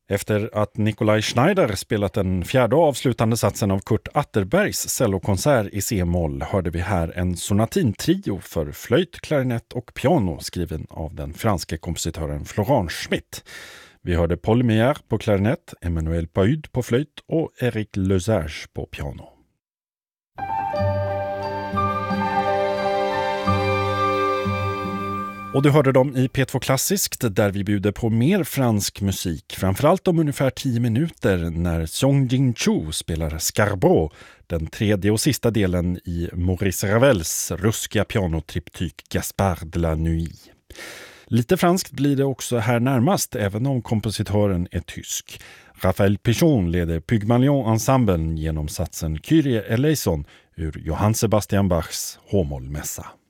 Efter att Nikolaj Schneider spelat den fjärde och avslutande satsen av Kurt Atterbergs cellokonsert i C-moll hörde vi här en sonatintrio för flöjt, klarinett och piano skriven av den franske kompositören Florent Schmitt. Vi hörde Paul Meyer på klarinett, Emmanuel Paud på flöjt och Eric Lesage på piano. Och du hörde dem i P2 Klassiskt där vi bjuder på mer fransk musik, framförallt om ungefär 10 minuter när Song Jin-Chu spelar Scarborough, den tredje och sista delen i Maurice Ravels ruskiga pianotriptyk Gaspard de la Nuit. Lite franskt blir det också här närmast, även om kompositören är tysk. Raphael Pichon leder Pygmalion-ensemblen genom satsen Kyrie eleison ur Johann Sebastian Bachs H-mollmässa.